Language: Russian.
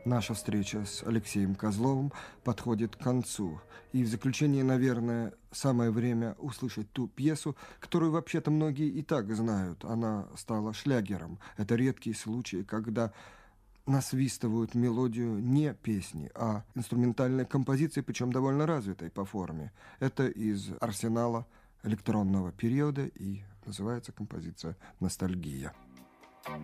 Наша встреча с Алексеем Козловым подходит к концу. И в заключение, наверное, самое время услышать ту пьесу, которую вообще-то многие и так знают. Она стала шлягером. Это редкий случай, когда насвистывают мелодию не песни, а инструментальной композиции, причем довольно развитой по форме. Это из арсенала электронного периода, и называется композиция «Ностальгия».